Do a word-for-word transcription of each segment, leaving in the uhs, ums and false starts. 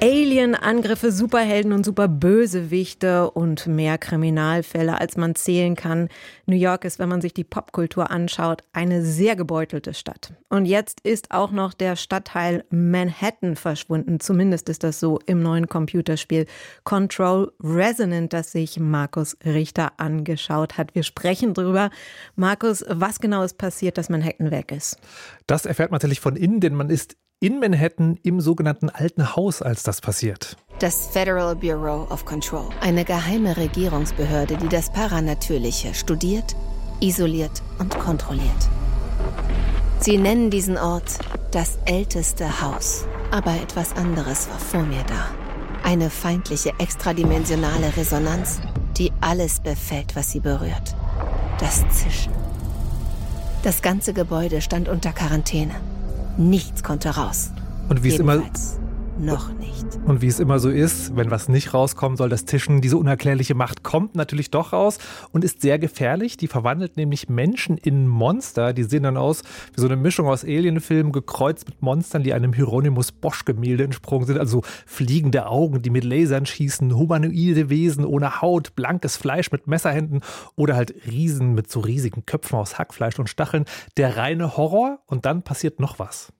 Alien-Angriffe, Superhelden und Superbösewichte und mehr Kriminalfälle, als man zählen kann. New York ist, wenn man sich die Popkultur anschaut, eine sehr gebeutelte Stadt. Und jetzt ist auch noch der Stadtteil Manhattan verschwunden. Zumindest ist das so im neuen Computerspiel Control Resonant, das sich Markus Richter angeschaut hat. Wir sprechen drüber. Markus, was genau ist passiert, dass Manhattan weg ist? Das erfährt man tatsächlich von innen, denn man ist in Manhattan im sogenannten Alten Haus, als das passiert. Das Federal Bureau of Control, eine geheime Regierungsbehörde, die das Paranatürliche studiert, isoliert und kontrolliert. Sie nennen diesen Ort das älteste Haus. Aber etwas anderes war vor mir da. Eine feindliche extradimensionale Resonanz, die alles befällt, was sie berührt. Das Zischen. Das ganze Gebäude stand unter Quarantäne. Nichts konnte raus. Und wie es immer noch nicht. Und wie es immer so ist, wenn was nicht rauskommen soll, das Zischen, diese unerklärliche Macht kommt natürlich doch raus und ist sehr gefährlich. Die verwandelt nämlich Menschen in Monster. Die sehen dann aus wie so eine Mischung aus Alien-Filmen, gekreuzt mit Monstern, die einem Hieronymus Bosch-Gemälde entsprungen sind. Also fliegende Augen, die mit Lasern schießen, humanoide Wesen ohne Haut, blankes Fleisch mit Messerhänden oder halt Riesen mit so riesigen Köpfen aus Hackfleisch und Stacheln. Der reine Horror, und dann passiert noch was.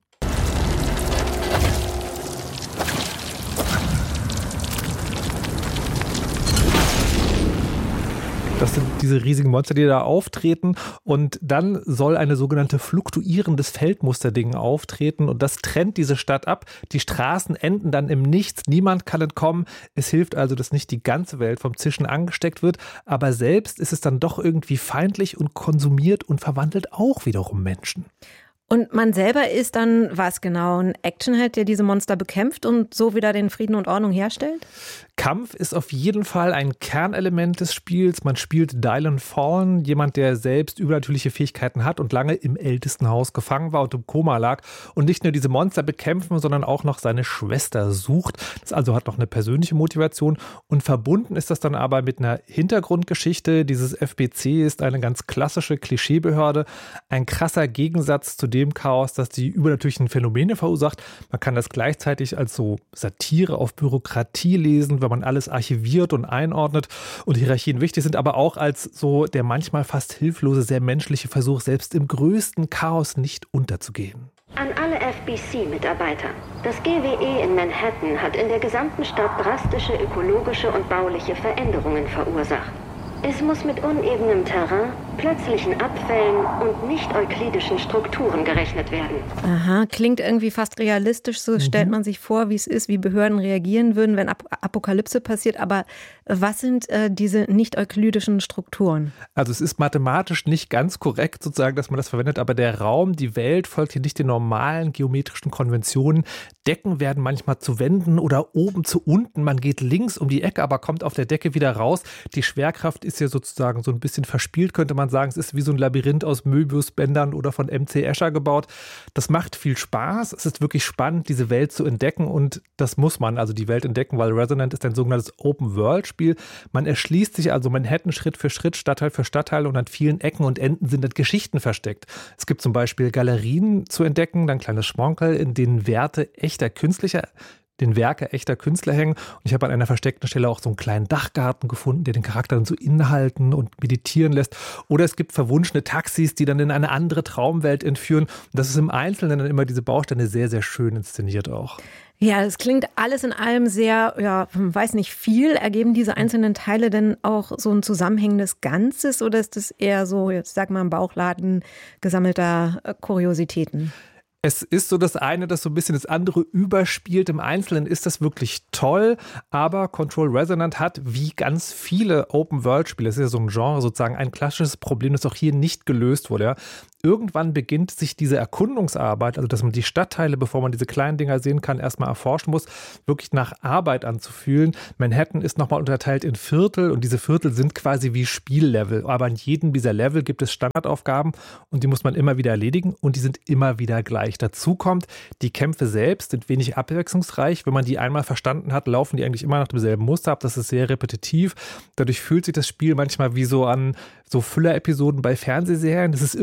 Das sind diese riesigen Monster, die da auftreten, und dann soll eine sogenannte fluktuierendes Feldmusterding auftreten und das trennt diese Stadt ab. Die Straßen enden dann im Nichts, niemand kann entkommen. Es hilft also, dass nicht die ganze Welt vom Zischen angesteckt wird, aber selbst ist es dann doch irgendwie feindlich und konsumiert und verwandelt auch wiederum Menschen. Und man selber ist dann was genau? Ein Actionheld, der diese Monster bekämpft und so wieder den Frieden und Ordnung herstellt? Kampf ist auf jeden Fall ein Kernelement des Spiels. Man spielt Dylan Fallen, jemand, der selbst übernatürliche Fähigkeiten hat und lange im ältesten Haus gefangen war und im Koma lag und nicht nur diese Monster bekämpfen, sondern auch noch seine Schwester sucht. Das also hat noch eine persönliche Motivation und verbunden ist das dann aber mit einer Hintergrundgeschichte. Dieses F B C ist eine ganz klassische Klischeebehörde, ein krasser Gegensatz zu dem Chaos, das die übernatürlichen Phänomene verursacht. Man kann das gleichzeitig als so Satire auf Bürokratie lesen, wenn man alles archiviert und einordnet und Hierarchien wichtig sind, aber auch als so der manchmal fast hilflose, sehr menschliche Versuch, selbst im größten Chaos nicht unterzugehen. An alle F B C-Mitarbeiter. Das G W E in Manhattan hat in der gesamten Stadt drastische ökologische und bauliche Veränderungen verursacht. Es muss mit unebenem Terrain, plötzlichen Abfällen und nicht-euklidischen Strukturen gerechnet werden. Aha, klingt irgendwie fast realistisch. So mhm. stellt man sich vor, wie es ist, wie Behörden reagieren würden, wenn Ap- Apokalypse passiert. Aber was sind äh, diese nicht-euklidischen Strukturen? Also es ist mathematisch nicht ganz korrekt sozusagen, dass man das verwendet, aber der Raum, die Welt folgt hier nicht den normalen geometrischen Konventionen. Decken werden manchmal zu Wänden oder oben zu unten. Man geht links um die Ecke, aber kommt auf der Decke wieder raus. Die Schwerkraft ist ist ja sozusagen so ein bisschen verspielt, könnte man sagen. Es ist wie so ein Labyrinth aus Möbiusbändern oder von M C Escher gebaut. Das macht viel Spaß. Es ist wirklich spannend, diese Welt zu entdecken und das muss man, also die Welt entdecken, weil Resonant ist ein sogenanntes Open-World-Spiel. Man erschließt sich also Manhattan Schritt für Schritt, Stadtteil für Stadtteil und an vielen Ecken und Enden sind dann Geschichten versteckt. Es gibt zum Beispiel Galerien zu entdecken, dann kleines Schmonkel, in denen Werte echter künstlicher den Werke echter Künstler hängen. Und ich habe an einer versteckten Stelle auch so einen kleinen Dachgarten gefunden, der den Charakter dann so innehalten und meditieren lässt. Oder es gibt verwunschene Taxis, die dann in eine andere Traumwelt entführen. Und das ist im Einzelnen dann immer diese Bausteine sehr, sehr schön inszeniert auch. Ja, es klingt alles in allem sehr, ja, weiß nicht viel. Ergeben diese einzelnen Teile denn auch so ein zusammenhängendes Ganzes oder ist es eher so, jetzt sag mal, im Bauchladen gesammelter Kuriositäten? Es ist so das eine, das so ein bisschen das andere überspielt. Im Einzelnen ist das wirklich toll, aber Control Resonant hat, wie ganz viele Open-World-Spiele, das ist ja so ein Genre, sozusagen ein klassisches Problem, das auch hier nicht gelöst wurde. Ja. Irgendwann beginnt sich diese Erkundungsarbeit, also dass man die Stadtteile, bevor man diese kleinen Dinger sehen kann, erstmal erforschen muss, wirklich nach Arbeit anzufühlen. Manhattan ist nochmal unterteilt in Viertel und diese Viertel sind quasi wie Spiellevel. Aber in jedem dieser Level gibt es Standardaufgaben und die muss man immer wieder erledigen und die sind immer wieder gleich. Dazu kommt, die Kämpfe selbst sind wenig abwechslungsreich. Wenn man die einmal verstanden hat, laufen die eigentlich immer nach demselben Muster ab. Das ist sehr repetitiv. Dadurch fühlt sich das Spiel manchmal wie so an so Füller-Episoden bei Fernsehserien. Das ist irgendwie okay.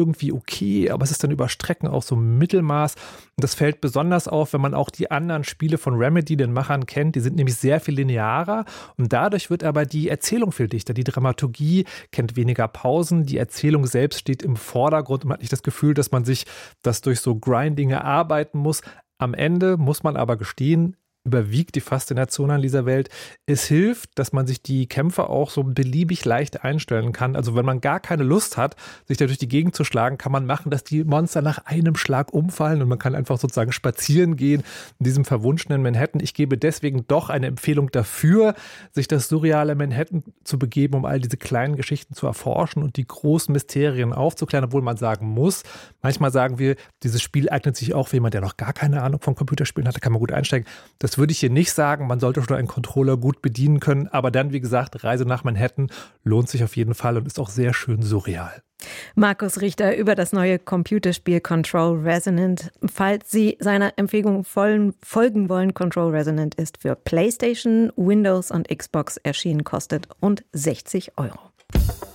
okay, aber es ist dann über Strecken auch so Mittelmaß. Und das fällt besonders auf, wenn man auch die anderen Spiele von Remedy, den Machern, kennt. Die sind nämlich sehr viel linearer und dadurch wird aber die Erzählung viel dichter. Die Dramaturgie kennt weniger Pausen, die Erzählung selbst steht im Vordergrund und man hat nicht das Gefühl, dass man sich das durch so Grinding erarbeiten muss. Am Ende muss man aber gestehen, überwiegt die Faszination an dieser Welt. Es hilft, dass man sich die Kämpfe auch so beliebig leicht einstellen kann. Also wenn man gar keine Lust hat, sich da durch die Gegend zu schlagen, kann man machen, dass die Monster nach einem Schlag umfallen und man kann einfach sozusagen spazieren gehen in diesem verwunschenen Manhattan. Ich gebe deswegen doch eine Empfehlung dafür, sich das surreale Manhattan zu begeben, um all diese kleinen Geschichten zu erforschen und die großen Mysterien aufzuklären, obwohl man sagen muss, manchmal sagen wir, dieses Spiel eignet sich auch für jemanden, der noch gar keine Ahnung von Computerspielen hat, da kann man gut einsteigen. Das würde ich hier nicht sagen, man sollte schon einen Controller gut bedienen können, aber dann, wie gesagt, Reise nach Manhattan lohnt sich auf jeden Fall und ist auch sehr schön surreal. Markus Richter über das neue Computerspiel Control Resonant. Falls Sie seiner Empfehlung folgen wollen, Control Resonant ist für PlayStation, Windows und Xbox erschienen, kostet rund sechzig Euro.